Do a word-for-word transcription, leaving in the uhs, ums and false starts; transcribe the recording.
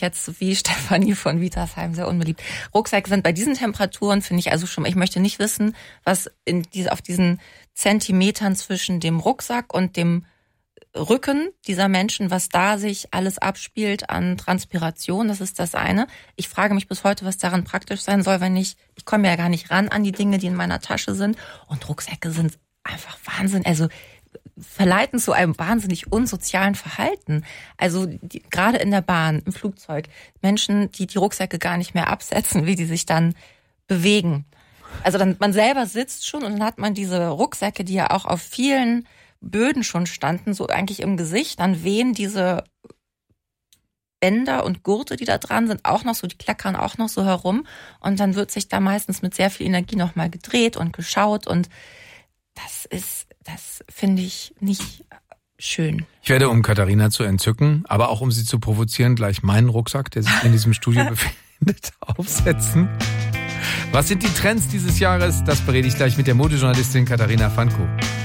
jetzt wie Stefanie von Wietersheim sehr unbeliebt. Rucksäcke sind bei diesen Temperaturen, finde ich also schon, ich möchte nicht wissen, was in diese, auf diesen Zentimetern zwischen dem Rucksack und dem Rücken dieser Menschen, was da sich alles abspielt an Transpiration, das ist das eine. Ich frage mich bis heute, was daran praktisch sein soll, wenn ich, ich komme ja gar nicht ran an die Dinge, die in meiner Tasche sind. Und Rucksäcke sind einfach Wahnsinn, also verleiten zu einem wahnsinnig unsozialen Verhalten. Also die, gerade in der Bahn, im Flugzeug, Menschen, die die Rucksäcke gar nicht mehr absetzen, wie die sich dann bewegen. Also dann man selber sitzt schon und dann hat man diese Rucksäcke, die ja auch auf vielen Böden schon standen, so eigentlich im Gesicht, dann wehen diese Bänder und Gurte, die da dran sind, auch noch so, die klackern auch noch so herum und dann wird sich da meistens mit sehr viel Energie nochmal gedreht und geschaut und das ist, das finde ich nicht schön. Ich werde, um Katharina zu entzücken, aber auch um sie zu provozieren, gleich meinen Rucksack, der sich in diesem Studio befindet, aufsetzen. Was sind die Trends dieses Jahres? Das berede ich gleich mit der Modejournalistin Katharina Fanko.